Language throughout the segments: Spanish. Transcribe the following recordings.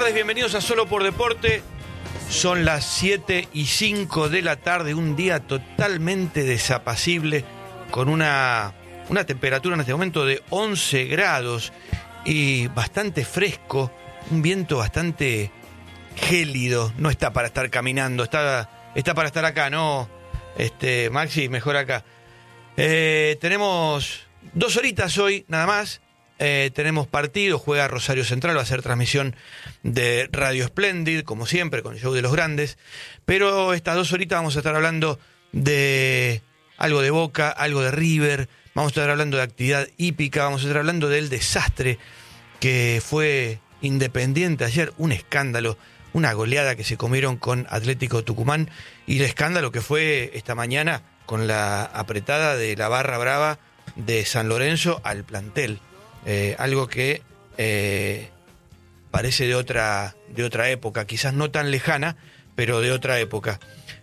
tardes, bienvenidos a Solo por Deporte. Son las 7:05 de la tarde, un día totalmente desapacible, con una temperatura en este momento de 11 grados y bastante fresco, un viento bastante gélido. No está para estar caminando, está para estar acá, ¿no? Maxi, mejor acá. Tenemos 2 horitas hoy, nada más. Tenemos partido, juega Rosario Central, va a ser transmisión de Radio Splendid, como siempre, con el show de los grandes. Pero estas 2 horitas vamos a estar hablando de algo de Boca, algo de River, vamos a estar hablando de actividad hípica, vamos a estar hablando del desastre que fue Independiente ayer, un escándalo, una goleada que se comieron con Atlético Tucumán, y el escándalo que fue esta mañana con la apretada de la barra brava de San Lorenzo al plantel. Algo que parece de otra época, quizás no tan lejana, pero de otra época.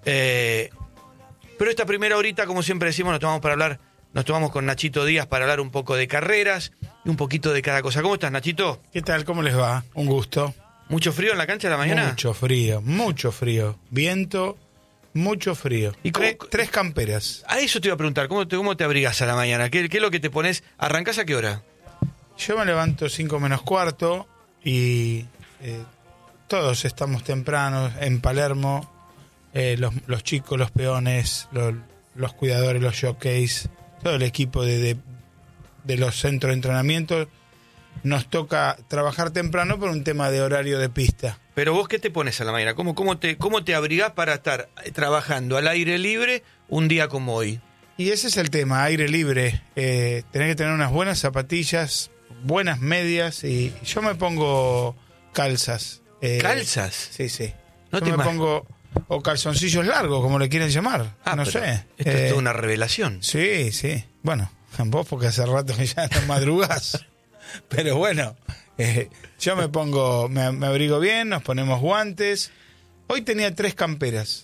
Pero esta primera horita, como siempre decimos, nos tomamos con Nachito Díaz para hablar un poco de carreras y un poquito de cada cosa. ¿Cómo estás, Nachito? ¿Qué tal? ¿Cómo les va? Un gusto. ¿Mucho frío en la cancha de la mañana? Mucho frío. Viento, mucho frío. ¿Y tres camperas. A eso te iba a preguntar, ¿cómo te abrigas a la mañana? ¿Qué es lo que te pones? ¿Arrancás a qué hora? Yo me levanto 5 menos cuarto y todos estamos tempranos en Palermo, los chicos, los peones, los cuidadores, los jockeys, todo el equipo de los centros de entrenamiento. Nos toca trabajar temprano por un tema de horario de pista. Pero vos, ¿qué te pones a la mañana? ¿Cómo te abrigás para estar trabajando al aire libre un día como hoy? Y ese es el tema, aire libre. Tenés que tener unas buenas zapatillas, buenas medias, y yo me pongo calzas. ¿Calzas? Sí. Yo me pongo, o calzoncillos largos, como le quieren llamar. No sé. Esto es toda una revelación. Sí. Bueno, vos porque hace rato que ya no madrugás. Pero bueno, yo me abrigo bien, nos ponemos guantes. Hoy tenía 3 camperas.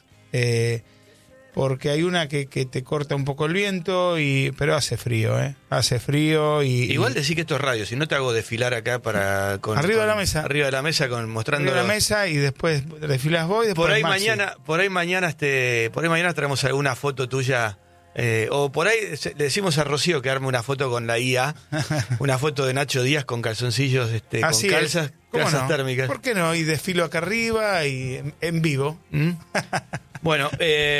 Porque hay una que te corta un poco el viento, pero hace frío, Hace frío y... Igual decís que esto es radio, si no te hago desfilar acá arriba de la mesa. Arriba de la mesa, mostrando... Arriba de la mesa y después desfilas vos y después por ahí Maxi. Por ahí mañana traemos alguna foto tuya, o por ahí le decimos a Rocío que arme una foto con la IA, una foto de Nacho Díaz con calzoncillos, así con calzas térmicas. ¿Por qué no? Y desfilo acá arriba y en vivo. Bueno,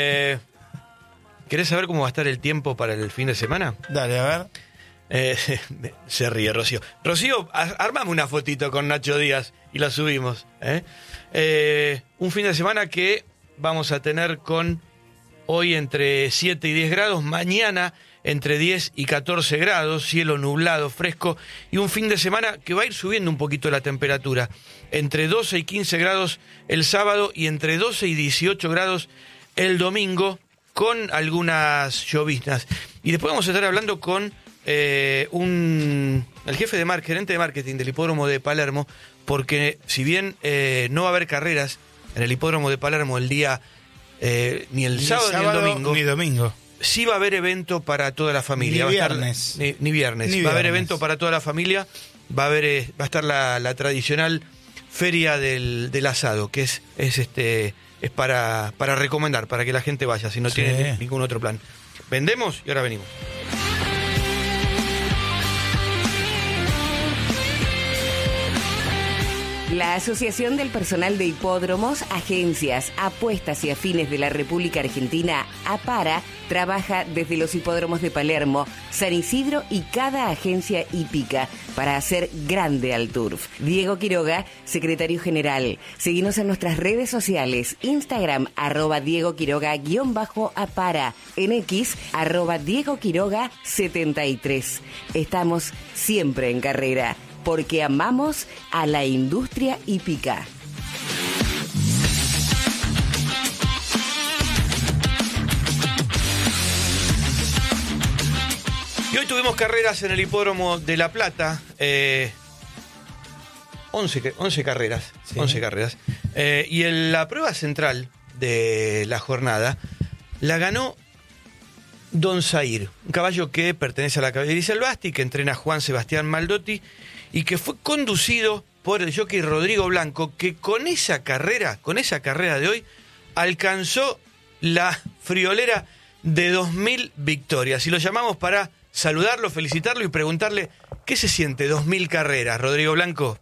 ¿querés saber cómo va a estar el tiempo para el fin de semana? Dale, a ver. Se ríe Rocío. Rocío, armame una fotito con Nacho Díaz y la subimos. Un fin de semana que vamos a tener con hoy entre 7 y 10 grados, mañana entre 10 y 14 grados, cielo nublado, fresco, y un fin de semana que va a ir subiendo un poquito la temperatura, entre 12 y 15 grados el sábado y entre 12 y 18 grados el domingo, con algunas lloviznas. Y después vamos a estar hablando con el gerente de marketing del hipódromo de Palermo, porque si bien no va a haber carreras en el hipódromo de Palermo el día ni el sábado ni el domingo, sí va a haber evento para toda la familia. Ni viernes. Va a haber evento para toda la familia. Va a estar la tradicional feria del asado, que es para recomendar, para que la gente vaya, si no tiene ningún otro plan. Vendemos y ahora venimos. La Asociación del Personal de Hipódromos, Agencias, Apuestas y Afines de la República Argentina, APARA, trabaja desde los hipódromos de Palermo, San Isidro y cada agencia hípica para hacer grande al turf. Diego Quiroga, secretario general. Seguinos en nuestras redes sociales, Instagram, @Diego Quiroga_APARA, en X, @Diego Quiroga 73. Estamos siempre en carrera, porque amamos a la industria hípica. Y hoy tuvimos carreras en el hipódromo de La Plata, 11 carreras, sí. 11 carreras. Y en la prueba central de la jornada la ganó Don Zair, un caballo que pertenece a la caballería Selbasti, que entrena Juan Sebastián Maldotti y que fue conducido por el jockey Rodrigo Blanco, que con esa carrera de hoy, alcanzó la friolera de 2000 victorias. Y lo llamamos para saludarlo, felicitarlo y preguntarle qué se siente 2000 carreras, Rodrigo Blanco.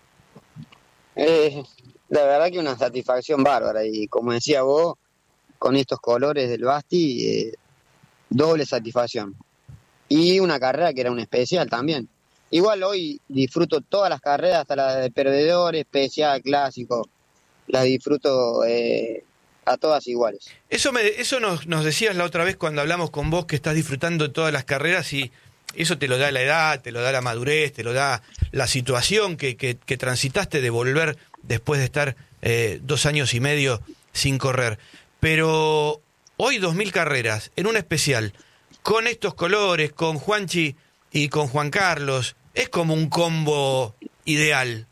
La verdad que una satisfacción bárbara, y como decía vos, con estos colores del Basti, doble satisfacción. Y una carrera que era un especial también. Igual hoy disfruto todas las carreras, hasta la de perdedor, especial, clásico, las disfruto a todas iguales. Eso nos decías la otra vez cuando hablamos con vos, que estás disfrutando de todas las carreras, y eso te lo da la edad, te lo da la madurez, te lo da la situación que transitaste de volver después de estar 2 años y medio sin correr. Pero hoy 2000 carreras en un especial, con estos colores, con Juanchi y con Juan Carlos, es como un combo ideal.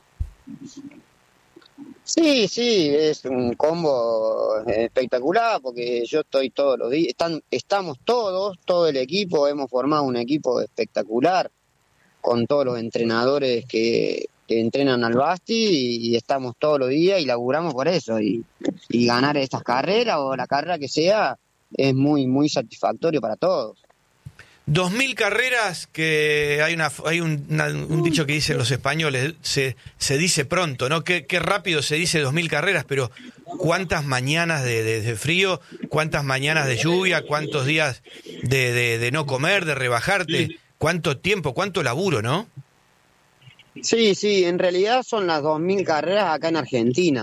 Sí, es un combo espectacular, porque yo estoy todos los días, estamos todo el equipo, hemos formado un equipo espectacular, con todos los entrenadores que entrenan al Basti, y estamos todos los días y laburamos por eso, y ganar estas carreras o la carrera que sea es muy satisfactorio para todos. 2000 carreras, que hay un dicho que dicen los españoles, se dice pronto, ¿no? Qué rápido se dice 2000 carreras, pero cuántas mañanas de frío, cuántas mañanas de lluvia, cuántos días de no comer, de rebajarte, cuánto tiempo, cuánto laburo, ¿no? Sí, en realidad son las 2000 carreras acá en Argentina,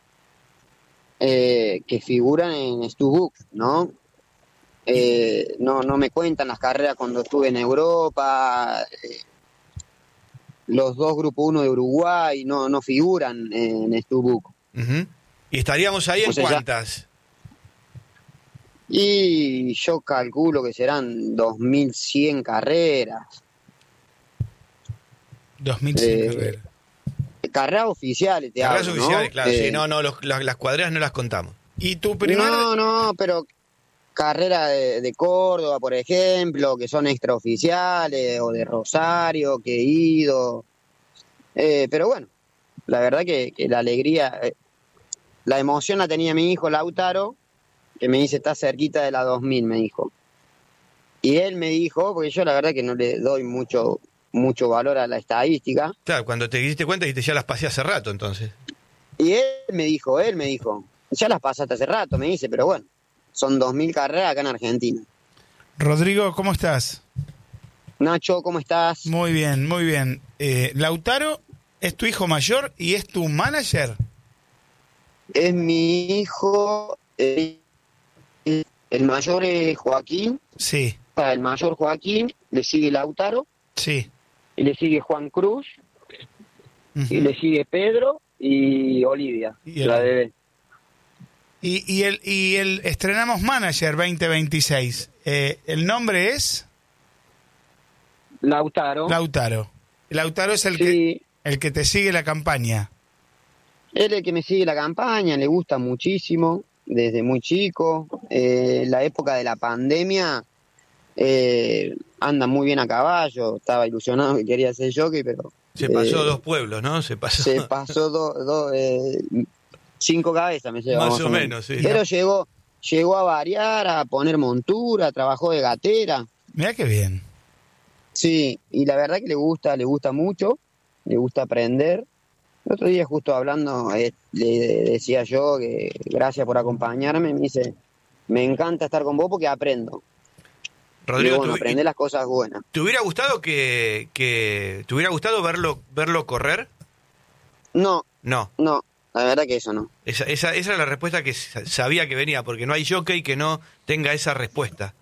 que figuran en Stubbook, ¿no? No me cuentan las carreras cuando estuve en Europa, los 2 Grupo 1 de Uruguay no figuran en Stubbook. Uh-huh. ¿Y estaríamos ahí en cuántas? Y yo calculo que serán 2100 carreras. 2100 carreras. Carreras oficiales, carreras hablo, oficiales, ¿no? claro, sí, las cuadreras no las contamos. ¿Y tu primer...? No, pero carrera de Córdoba, por ejemplo, que son extraoficiales, o de Rosario, que he ido. Pero bueno, la verdad que la alegría, la emoción la tenía mi hijo Lautaro, que me dice, está cerquita de la 2000, me dijo. Y él me dijo, porque yo la verdad que no le doy mucho valor a la estadística. Claro, cuando te diste cuenta dijiste, ya las pasé hace rato, entonces. Y él me dijo, ya las pasaste hace rato, me dice, pero bueno, son 2000 carreras acá en Argentina. Rodrigo, ¿cómo estás? Nacho, ¿cómo estás? Muy bien, muy bien. Lautaro es tu hijo mayor y es tu manager. Es mi hijo, el mayor es Joaquín. Sí. El mayor Joaquín, le sigue Lautaro. Sí. Y le sigue Juan Cruz. Uh-huh. Y le sigue Pedro y Olivia, la bebé. Y el estrenamos Manager 2026. ¿El nombre es? Lautaro. Lautaro es el que te sigue la campaña. Él es el que me sigue la campaña, le gusta muchísimo, desde muy chico. La época de la pandemia, anda muy bien a caballo, estaba ilusionado que quería ser jockey, pero... Se pasó 2 pueblos, ¿no? Se pasó 5 cabezas me llevó. Más o menos, sí. Pero llegó a variar, a poner montura, trabajó de gatera. Mirá qué bien. Sí, y la verdad que le gusta mucho, le gusta aprender. El otro día justo hablando, le decía yo que gracias por acompañarme, me dice, me encanta estar con vos porque aprendo. Rodrigo, bueno, aprender las cosas buenas. ¿Te hubiera gustado te hubiera gustado verlo correr? No. No. La verdad que eso no. Esa era la respuesta que sabía que venía, porque no hay jockey que no tenga esa respuesta.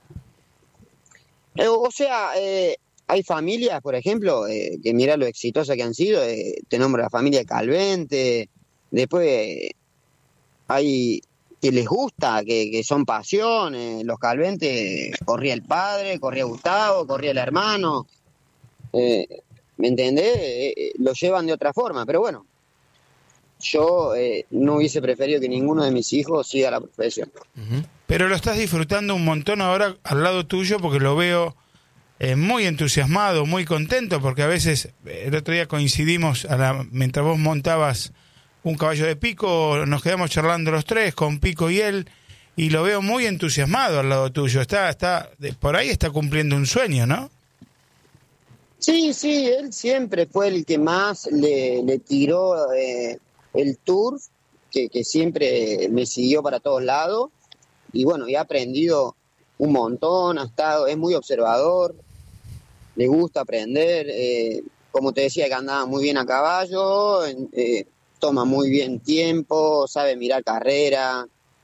O sea, hay familias, por ejemplo, que mira lo exitosas que han sido. Te nombro la familia Calvente. Después hay que les gusta, que son pasiones. Los Calvente, corría el padre, corría Gustavo, corría el hermano. ¿Me entendés? Lo llevan de otra forma, pero bueno. Yo no hubiese preferido que ninguno de mis hijos siga la profesión. Pero lo estás disfrutando un montón ahora al lado tuyo, porque lo veo muy entusiasmado, muy contento, porque a veces, el otro día coincidimos, mientras vos montabas un caballo de pico, nos quedamos charlando los tres, con Pico y él, y lo veo muy entusiasmado al lado tuyo. Por ahí está cumpliendo un sueño, ¿no? Sí, él siempre fue el que más le tiró el turf, que siempre me siguió para todos lados, y bueno, y ha aprendido un montón, es muy observador, le gusta aprender, como te decía, que andaba muy bien a caballo, toma muy bien tiempo, sabe mirar carrera,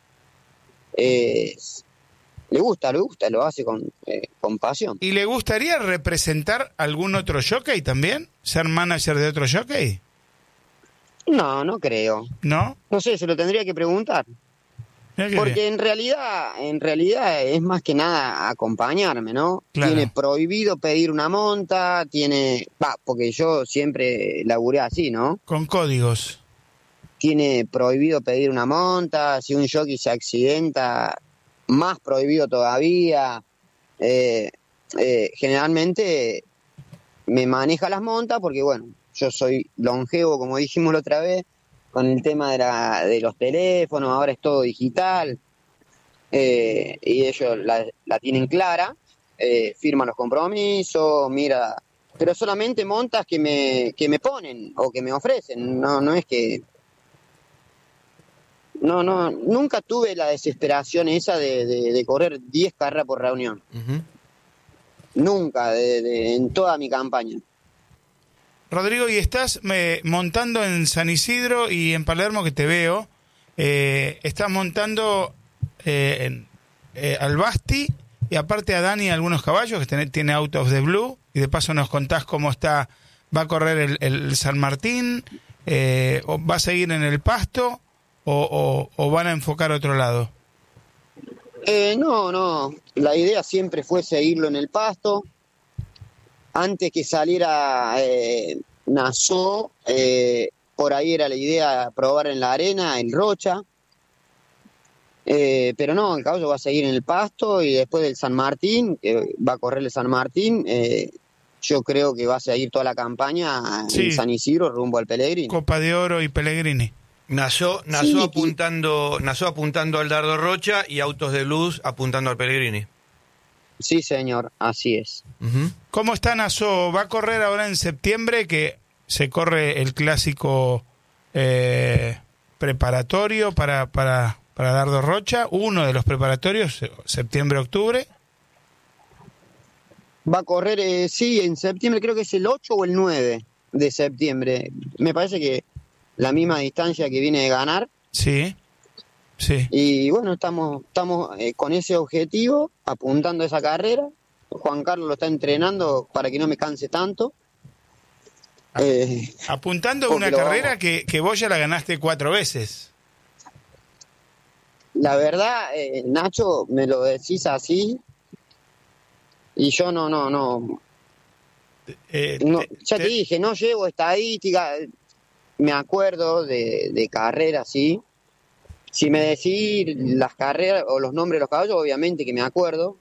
le gusta, lo hace con pasión. ¿Y le gustaría representar algún otro jockey también? ¿Ser manager de otro jockey? No creo. ¿No? No sé, se lo tendría que preguntar. Porque en realidad es más que nada acompañarme, ¿no? Claro. Tiene prohibido pedir una monta, porque yo siempre laburé así, ¿no? Con códigos. Tiene prohibido pedir una monta, si un jockey se accidenta, más prohibido todavía. Generalmente me maneja las montas porque, bueno, yo soy longevo, como dijimos la otra vez, con el tema de los teléfonos, ahora es todo digital, y ellos la tienen clara, firman los compromisos, mira, pero solamente montas que me ponen o que me ofrecen, no es que... No, nunca tuve la desesperación esa de correr 10 carreras por reunión. Uh-huh. Nunca, en toda mi campaña. Rodrigo, y estás montando en San Isidro y en Palermo, que te veo, estás montando al Basti y aparte a Dani algunos caballos, que tiene Out of the Blue, y de paso nos contás cómo va a correr el San Martín, o va a seguir en el Pasto, o van a enfocar a otro lado. No, la idea siempre fue seguirlo en el Pasto. Antes que saliera Nassau, por ahí era la idea probar en la arena, el Rocha. Pero no, el caballo va a seguir en el Pasto y después del San Martín, que va a correr el San Martín, yo creo que va a seguir toda la campaña en San Isidro rumbo al Pellegrini. Copa de Oro y Pellegrini. Nassau apuntando al Dardo Rocha y Autos de Luz apuntando al Pellegrini. Sí, señor, así es. Uh-huh. ¿Cómo está Nassau? Va a correr ahora en septiembre, que se corre el clásico preparatorio para Dardo Rocha, uno de los preparatorios, septiembre-octubre. Va a correr, en septiembre, creo que es el 8 o el 9 de septiembre. Me parece que la misma distancia que viene de ganar. Sí. Y bueno, estamos con ese objetivo, apuntando a esa carrera. Juan Carlos lo está entrenando para que no me canse tanto. Apuntando a una carrera que vos ya la ganaste 4 veces. La verdad, Nacho, me lo decís así y yo no. Ya te dije, no llevo estadística. Me acuerdo de carreras, sí. Si me decís las carreras o los nombres de los caballos, obviamente que me acuerdo.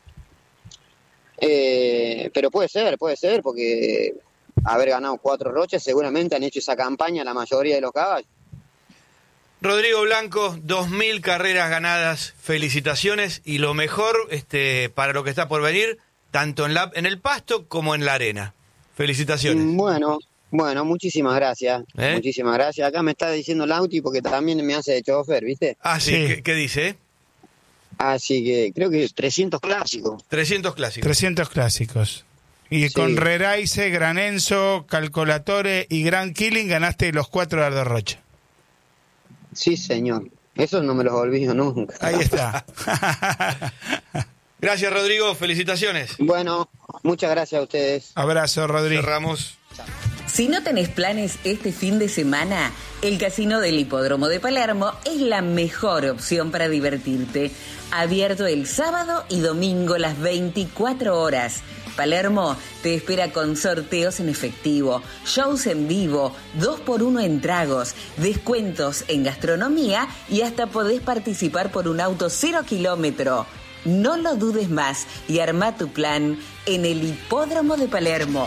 Pero puede ser, porque haber ganado 4 Rochas seguramente han hecho esa campaña la mayoría de los caballos. Rodrigo Blanco, 2.000 carreras ganadas, felicitaciones y lo mejor para lo que está por venir, tanto en el pasto como en la arena. Felicitaciones. Bueno, muchísimas gracias. Muchísimas gracias. Acá me está diciendo Lauti porque también me hace de chofer, ¿viste? Ah, sí. ¿Qué dice? Así que creo que 300 clásicos. 300 clásicos. 300 clásicos. Y con Reraice, Gran Enzo, Calcolatore y Gran Killing ganaste los 4 de Dardo Rocha. Sí, señor. Esos no me los olvido nunca. Ahí está. Gracias, Rodrigo. Felicitaciones. Bueno, muchas gracias a ustedes. Abrazo, Rodrigo. Cerramos. Si no tenés planes este fin de semana, el Casino del Hipódromo de Palermo es la mejor opción para divertirte. Abierto el sábado y domingo las 24 horas. Palermo te espera con sorteos en efectivo, shows en vivo, 2x1 en tragos, descuentos en gastronomía y hasta podés participar por un auto 0 kilómetro. No lo dudes más y arma tu plan en el Hipódromo de Palermo.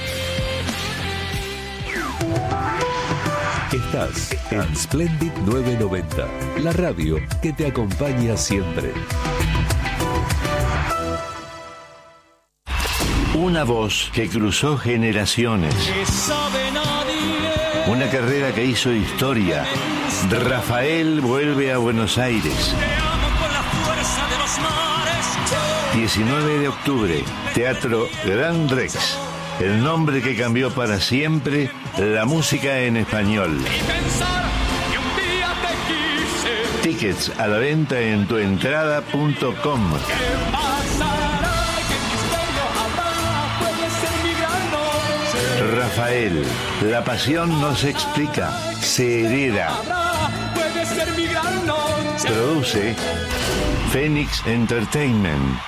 Estás en Splendid 990, la radio que te acompaña siempre. Una voz que cruzó generaciones. Una carrera que hizo historia. Rafael vuelve a Buenos Aires. 19 de octubre, Teatro Gran Rex. El nombre que cambió para siempre la música en español. Tickets a la venta en tuentrada.com. Rafael, la pasión no se explica, se hereda. Produce Phoenix Entertainment.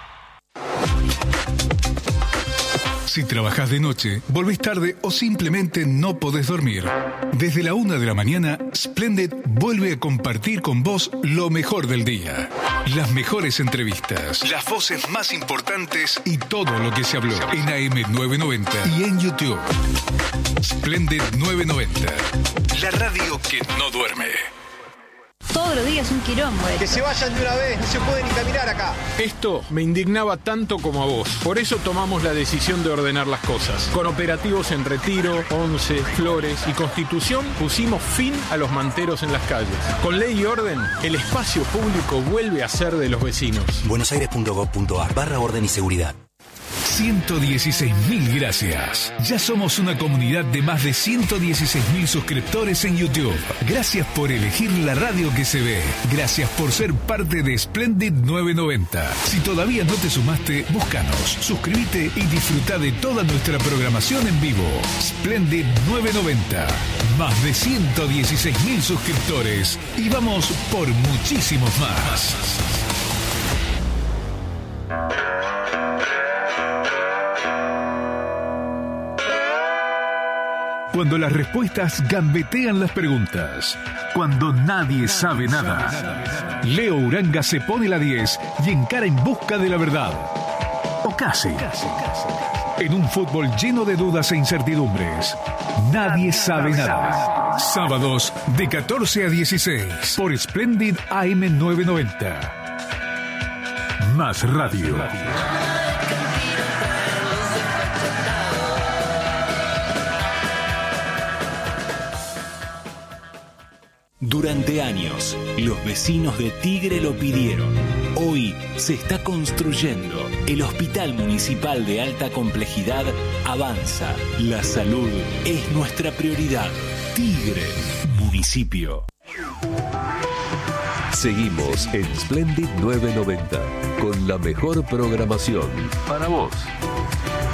Si trabajas de noche, volvés tarde o simplemente no podés dormir, desde la 1 de la mañana, Splendid vuelve a compartir con vos lo mejor del día. Las mejores entrevistas, las voces más importantes y todo lo que se habló en AM990 y en YouTube. Splendid 990, la radio que no duerme. Todos los días un quilombo. Que se vayan de una vez, no se puede ni caminar acá. Esto me indignaba tanto como a vos. Por eso tomamos la decisión de ordenar las cosas. Con operativos en Retiro, Once, Flores y Constitución pusimos fin a los manteros en las calles. Con ley y orden, el espacio público vuelve a ser de los vecinos. buenosaires.gov.ar/orden y seguridad. 116.000 gracias. Ya somos una comunidad de más de 116.000 suscriptores en YouTube. Gracias por elegir la radio que se ve. Gracias por ser parte de Splendid 990. Si todavía no te sumaste, búscanos, suscríbete y disfruta de toda nuestra programación en vivo. Splendid 990. Más de 116.000 suscriptores. Y vamos por muchísimos más. Cuando las respuestas gambetean las preguntas. Cuando nadie sabe nada. Leo Uranga se pone la 10 y encara en busca de la verdad. O casi. En un fútbol lleno de dudas e incertidumbres. Nadie sabe nada. Sábados de 14 a 16 por Splendid AM990. Más radio. Durante años, los vecinos de Tigre lo pidieron. Hoy se está construyendo. El Hospital Municipal de Alta Complejidad avanza. La salud es nuestra prioridad. Tigre, municipio. Seguimos en Splendid 990 con la mejor programación para vos.